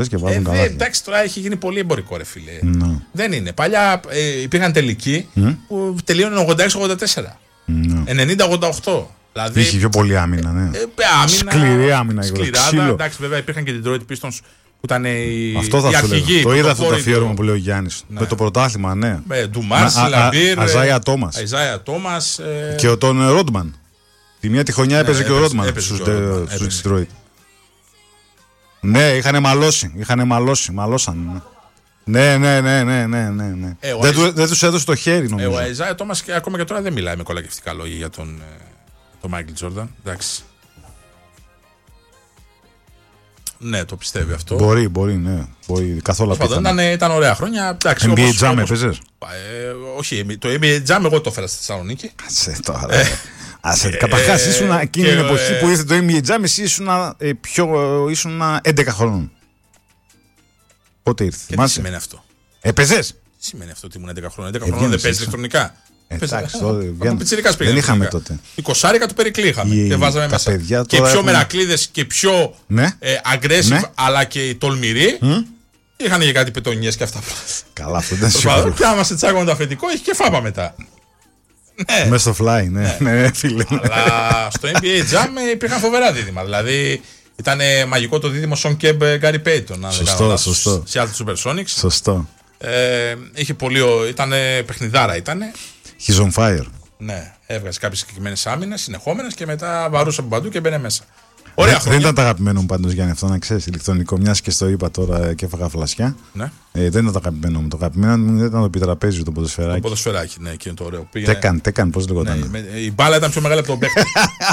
Και βάζουν καλά. Εντάξει, τώρα έχει γίνει πολύ εμπορικό, ρε φίλε. No. Δεν είναι. Παλιά υπήρχαν τελικοί που τελείωναν 86-84. 90-88. Δηλαδή, είχε πιο πολύ άμυνα, ναι. Σκληρή άμυνα. Σκληράδα. Εντάξει, βέβαια υπήρχαν και Detroit Pistons που ήταν οι αρχηγοί. Το είδα αυτό το αφιέρωμα που λέει ο Γιάννης. Ναι. Με το πρωτάθλημα, ναι. Ντουμάρ, Λαμπίρ, Αζάια Τόμας. Και τον Ρόντμαν. Τη μία τη χρονιά έπαιζε και ο Ρόντμαν στους Detroit. Ναι, είχαν μαλώσει. Μαλώσαν. Ναι. Δεν τους έδωσε το χέρι, νομίζω. Ο Αζάια Τόμας ακόμα και τώρα δεν μιλάει με κολακευτικά λόγια για τον Μάικλ Τζόρνταν. Εντάξει. Ναι, το πιστεύει αυτό. Μπορεί, ναι. Καθόλου απίθανο. Ήταν ωραία χρόνια. NBA Jam έπαιζες? Όχι, το NBA Jam εγώ το έφερα στη Θεσσαλονίκη. Κάτσε τώρα. Καταρχάς ήσουν εκείνη την εποχή που ήρθε το NBA Jam, εσύ ήσουν 11 χρόνων. Πότε ήρθε? Και τι σημαίνει αυτό? Έπαιζες? Τι σημαίνει αυτό ότι ήμουν 11 χρόνων? 11 χρόνων δεν παίζει ηλεκτρονικά. Εντάξει, δεν είχαμε τότε. 20 του Περικλή είχαμε και βάζαμε μέσα. Και πιο μερακλείδες και πιο aggressive, αλλά και οι τολμηροί είχαν και κάτι πετονιές και αυτά. Καλά, αυτό δεν σημαίνει. Πιάμαστε τσάκωνα το αφεντικό, είχε και φάπα μετά. Μέσα στο fly, ναι, φίλε. Αλλά στο NBA Jam υπήρχαν φοβερά δίδυμα. Δηλαδή ήταν μαγικό το δίδυμο Σον Κέμπ Γκάρι Πέιτον. Σωστό. Seattle Supersonics. Σωστό. Είχε ήταν παιχνιδάρα ήτανε. He's on fire. Ναι, έβγαζε κάποιες συγκεκριμένες άμυνες συνεχόμενες και μετά βαρούσε από παντού και μπαίνε μέσα. Ωραία δεν ήταν το αγαπημένο μου πάντως, Γιάννη, αυτό να ξέρεις. Ηλεκτρονικό, μιας και στο είπα τώρα και έφαγα φλασιά. Ναι. Δεν ήταν το αγαπημένο μου. Το αγαπημένο μου ήταν το επιτραπέζιο, το ποδοσφαιράκι. Το ποδοσφαιράκι, ναι, εκείνο το ωραίο. Τέκαν, πώς λεγόταν. Ναι, η μπάλα ήταν πιο μεγάλη από τον παίκτη.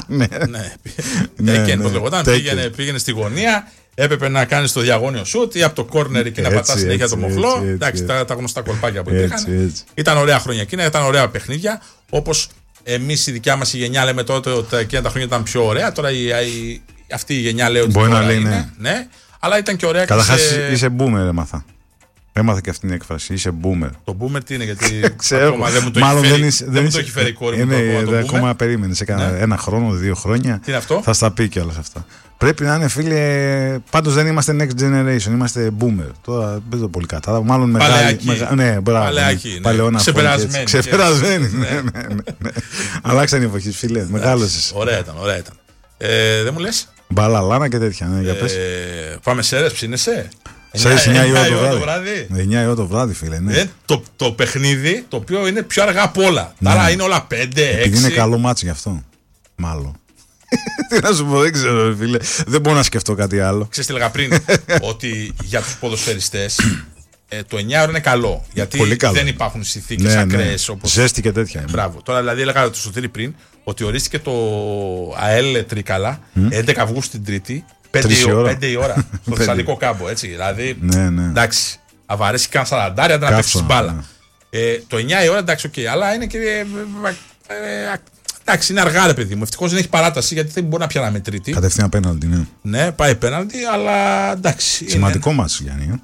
Ναι, πώς λεγόταν. Πήγαινε στη γωνία. Έπρεπε να κάνει το διαγώνιο σουτ ή από το κόρνερ εκεί να πατά συνέχεια το μοχλό. Εντάξει, τα γνωστά κολπάκια που υπήρχαν. Ήταν ωραία χρόνια εκείνα, ήταν ωραία παιχνίδια. Όπως εμείς η δικιά μας η γενιά λέμε τότε ότι εκείνα τα χρόνια ήταν πιο ωραία. Τώρα αυτή η γενιά λέει ότι μπορεί να λέει είναι. Ναι, αλλά ήταν και ωραία. Καταρχάς είσαι boomer, έμαθα. Έμαθα και αυτή την έκφραση. Είσαι boomer. Το boomer τι είναι, γιατί ακόμα δεν μου το έχει φέρει η κόρη μου. Ακόμα περίμενε. Ένα χρόνο, 2 χρόνια. Τι είναι αυτό? Θα στα πει κιόλας αυτά. Πρέπει να είναι, φίλε. Πάντως δεν είμαστε next generation, είμαστε boomer. Τώρα δεν το πολύ κατάλαβα. Μάλλον μεγάλη. Ναι, μπράβο. Παλαιόνα. Ξεπερασμένη. Αλλάξαν οι εποχές, φίλε. Μεγάλωσες. Ωραία ήταν. Δεν μου λες? Μπαλαλάνα και τέτοια. Πάμε σέρες, ψήνεσαι? Σε 9 η ώρα το βράδυ. 9 η ώρα το βράδυ, φίλε. Το παιχνίδι το οποίο είναι πιο αργά από όλα. Άρα είναι όλα 5-6. Επειδή είναι καλό μάτσο γι' αυτό. Μάλλον. Τι να σου πω, δεν ξέρω, φίλε. Δεν μπορώ να σκεφτώ κάτι άλλο. Ξέρεις τι έλεγα πριν, ότι για τους ποδοσφαιριστές το 9 ώρα είναι καλό. Γιατί δεν υπάρχουν συνθήκες ακραίες. Ζέστη και τέτοια. Μπράβο. Τώρα δηλαδή έλεγα το Σωτήρη πριν ότι ορίστηκε το ΑΕΛ Τρίκαλα 11 Αυγούστου την Τρίτη 5 η ώρα στο Θεσσαλικό κάμπο. Έτσι. Δηλαδή εντάξει, αβαρέσει καν 40 να παίξει μπάλα. Το 9 η ώρα εντάξει, αλλά είναι και. Εντάξει, είναι αργά, ρε παιδί μου. Ευτυχώς δεν έχει παράταση γιατί δεν μπορεί να πιάναμε Τρίτη. Κατευθείαν πέναλτι, ναι. Ναι, πάει πέναλτι, αλλά εντάξει. Σημαντικό μας, Γιάννη.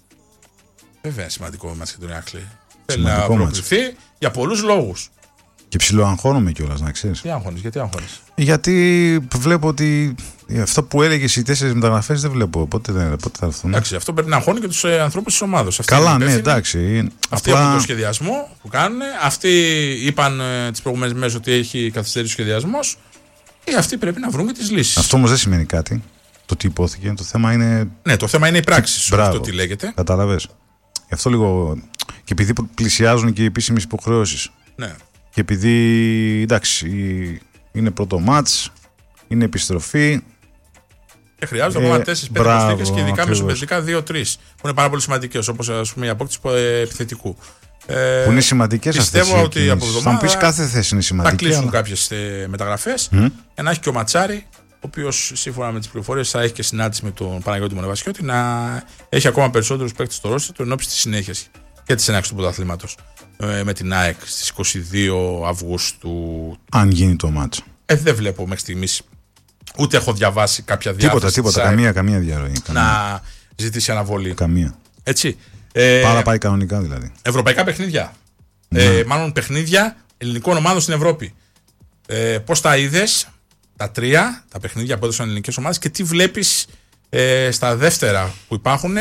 Βέβαια, σημαντικό μας για τον Ηρακλή. Θέλει να προκληθεί για πολλούς λόγους. Και ψιλοαγχώνομαι κιόλας, να ξέρεις. Γιατί αγχώνεις? Γιατί βλέπω ότι αυτό που έλεγες οι 4 μεταγραφές δεν βλέπω. Πότε θα έρθουν. Εντάξει, αυτό πρέπει να αγχώνει και τους ανθρώπους της ομάδας. Καλά, ναι, εντάξει. Αυτοί έχουν το σχεδιασμό που κάνουν. Αυτοί είπαν τις προηγούμενες μέρες ότι έχει καθυστερήσει ο σχεδιασμός. Και αυτοί πρέπει να βρουν και τις λύσεις. Αυτό όμως δεν σημαίνει κάτι. Το τι υπόθηκε. Το θέμα είναι. Ναι, το θέμα είναι οι πράξεις. Αυτό τι λέγεται. Καταλαβες. Γι' αυτό λίγο. Και επειδή πλησιάζουν και οι επίσημες υποχρεώσεις. Ναι. Και επειδή εντάξει, είναι πρώτο μάτς, είναι επιστροφή. Και χρειάζονται ακόμα 4-5 προσθήκες και ειδικά μεσοπαιδικά 2-3 που είναι πάρα πολύ σημαντικές, όπως ας πούμε η απόκτηση επιθετικού. Που είναι σημαντικές αυτές. Πιστεύω ότι από εβδομάδα θα μου πεις κάθε θέση είναι σημαντική. Θα κλείσουν κάποιες μεταγραφές για να έχει και ο Ματσάρη, ο οποίος σύμφωνα με τις πληροφορίες θα έχει και συνάντηση με τον Παναγιώτη Μονεβασιώτη, να έχει ακόμα περισσότερους παίκτες στο ρόστερ του εν ώψη της συνέχειας και της έναρξης του πρωταθλήματος με την ΑΕΚ στις 22 Αυγούστου. Αν γίνει το μάτσο. Δεν βλέπω μέχρι στιγμής, ούτε έχω διαβάσει κάποια διάθεση. Τίποτα, καμία διαρροή. Να ζητήσει αναβολή. Καμία. Έτσι. Πάρα πάει κανονικά δηλαδή. Ευρωπαϊκά παιχνίδια. Μάλλον παιχνίδια ελληνικών ομάδων στην Ευρώπη. Πώς τα είδες, τα 3, τα παιχνίδια που έδωσαν ελληνικές ομάδες και τι βλέπεις στα δεύτερα που υπάρχουν